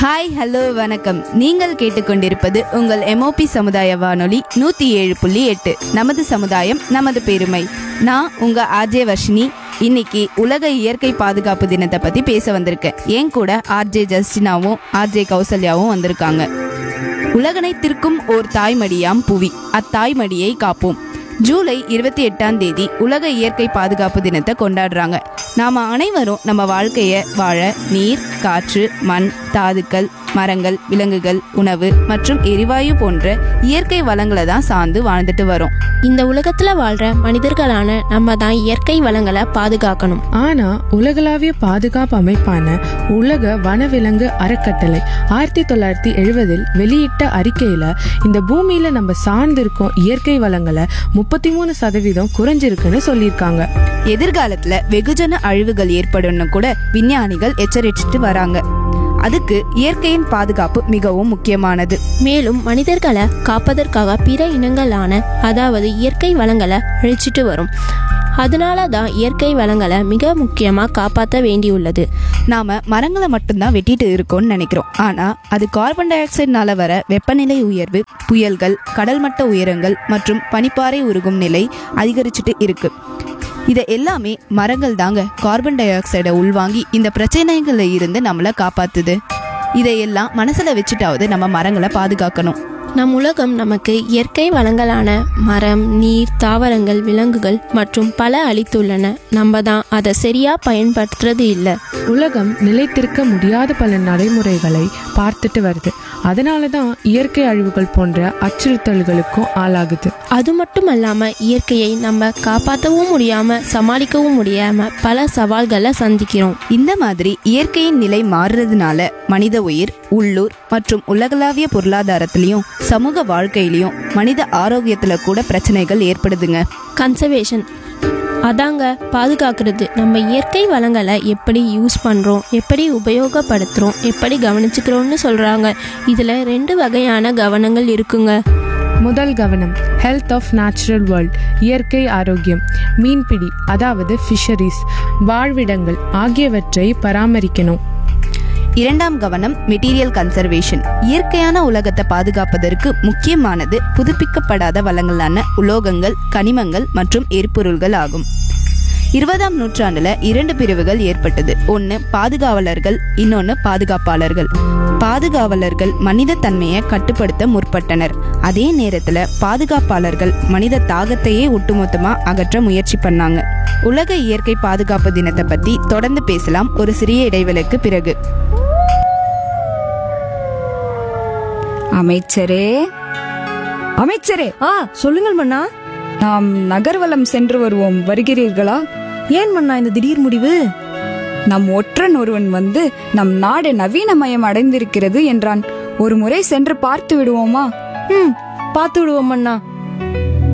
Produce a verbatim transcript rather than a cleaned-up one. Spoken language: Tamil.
ஹாய், ஹலோ, வணக்கம். நீங்கள் கேட்டுக்கொண்டிருப்பது உங்கள் எம்ஓபி சமுதாய வானொலி நூற்றி ஏழு புள்ளி எட்டு. நமது சமுதாயம் நமது பெருமை. நான் உங்க ஆர்ஜே வர்ஷினி. இன்னைக்கு உலக இயற்கை பாதுகாப்பு தினத்தை பத்தி பேச வந்திருக்கேன். என் கூட ஆர்ஜே ஜஸ்டினாவும் ஆர்ஜே கௌசல்யாவும் வந்திருக்காங்க. உலகனைத்திற்கும் ஓர் தாய்மடியாம் புவி, அத்தாய்மடியை காப்போம். ஜூலை இருபத்தி எட்டாம் தேதி உலக இயற்கை பாதுகாப்பு தினத்தை கொண்டாடுறாங்க. நாம அனைவரும் நம்ம வாழ்க்கைய வாழ நீர், காற்று, மண், தாதுக்கள், மரங்கள், விலங்குகள், உணவு மற்றும் எரிவாயு போன்ற இயற்கை வளங்களை தான் சார்ந்து வாழ்ந்துட்டு வரோம். இந்த உலகத்துல வாழ்ற மனிதர்களான நம்ம தான் இயற்கை வளங்களை பாதுகாக்கணும். ஆனா உலகளாவிய பாதுகாப்பு அமைப்பான உலக வனவிலங்கு அறக்கட்டளை ஆயிரத்தி தொள்ளாயிரத்தி எழுபதில் வெளியிட்ட அறிக்கையில இந்த பூமியில நம்ம சார்ந்திருக்கோம் இயற்கை வளங்களை முப்பத்தி மூணு சதவீதம் குறைஞ்சிருக்குன்னு சொல்லியிருக்காங்க. எதிர்காலத்துல வெகுஜன அழிவுகள் ஏற்படும் கூட விஞ்ஞானிகள் எச்சரிச்சுட்டு வராங்க. அதுக்கு இயற்கையின் பாதுகாப்பு மிகவும் முக்கியமானது. மேலும் மனிதர்களை காப்பதற்காக பிற இனங்களான அதாவது இயற்கை வளங்களை அழிச்சிட்டு வரும். அதனால தான் இயற்கை வளங்களை மிக முக்கியமா காப்பாற்ற வேண்டியுள்ளது. நாம மரங்களை மட்டும்தான் வெட்டிட்டு இருக்கோம்னு நினைக்கிறோம். ஆனா அது கார்பன் டை ஆக்சைடுனால வர வெப்பநிலை உயர்வு, புயல்கள், கடல் மட்ட உயரங்கள் மற்றும் பனிப்பாறை உருகும் நிலை அதிகரிச்சுட்டு இருக்கு. இதை எல்லாமே மரங்கள் தாங்க கார்பன் டை ஆக்சைடை உள்வாங்கி இந்த பிரச்சனைகள்ல இருந்து நம்மளை காப்பாத்துது. இதையெல்லாம் மனசுல வச்சுட்டாவது நம்ம மரங்களை பாதுகாக்கணும். நம் உலகம் நமக்கு இயற்கை வளங்களான மரம், நீர், தாவரங்கள், விலங்குகள் மற்றும் பல அளித்துள்ளன. நம்ம தான் அதை சரியா பயன்படுத்துறது இல்லை. உலகம் நிலைத்திருக்க முடியாத பல நடைமுறைகளை பார்த்துட்டு வருது. அதனால தான் இயற்கை அழிவுகள் போன்ற அச்சுறுத்தல்களுக்கும் ஆளாகுது. அது மட்டும் அல்லாம இயற்கையை நம்ம காப்பாற்றவும் முடியாம சமாளிக்கவும் முடியாம பல சவால்களை சந்திக்கிறோம். இந்த மாதிரி இயற்கையின் நிலை மாறுறதுனால மனித உயிர், உள்ளூர் மற்றும் உலகளாவிய பொருளாதாரத்திலையும் சமூக வாழ்க்கையிலையும் மனித ஆரோக்கியத்துல கூட பிரச்சனைகள் ஏற்படுதுங்க. கன்சர்வேஷன் அதாங்க பாதுகாக்கிறது. நம்ம இயற்கை வளங்களை எப்படி யூஸ் பண்ணுறோம், எப்படி உபயோகப்படுத்துகிறோம், எப்படி கவனிச்சுக்கிறோம்னு சொல்கிறாங்க. இதில் ரெண்டு வகையான கவனங்கள் இருக்குங்க. முதல் கவனம் ஹெல்த் ஆஃப் நேச்சுரல் வேர்ல்ட், இயற்கை ஆரோக்கியம். மீன்பிடி அதாவது ஃபிஷரிஸ், வாழ்விடங்கள் ஆகியவற்றை பராமரிக்கணும். இரண்டாம் கவனம் மெட்டீரியல் கன்சர்வேஷன். இயற்கையான உலகத்தை பாதுகாப்பதற்கு முக்கியமானது புதுப்பிக்கப்படாத வளங்களான உலோகங்கள், கனிமங்கள் மற்றும் எரிபொருள்கள் ஆகும். இருபதாம் நூற்றாண்டுல இரண்டு பிரிவுகள் ஏற்பட்டது. ஒன்று பாதுகாவலர்கள், இன்னொன்று பாதுகாப்பாளர்கள். பாதுகாவலர்கள் மனித தன்மையை கட்டுப்படுத்த முற்பட்டனர். அதே நேரத்துல பாதுகாப்பாளர்கள் மனித தாகத்தையே ஒட்டுமொத்தமா அகற்ற முயற்சி பண்ணாங்க. உலக இயற்கை பாதுகாப்பு தினத்தை பத்தி தொடர்ந்து பேசலாம் ஒரு சிறிய இடைவெளிக்கு பிறகு. அமைச்சரே அமைச்சரே ஆ சொல்லுங்கள் மன்னா. நாம் நகர்வலம் சென்று வருவோம், வருகிறீர்களா? ஏன் மன்னா இந்த திடீர் முடிவு? நம் ஒற்றன் ஒருவன் வந்து நம் நாடு நவீனமயம் அடைந்திருக்கிறது என்றான். ஒரு முறை சென்று பார்த்து விடுவோமா? ம் பார்த்து விடுவோம் மன்னா.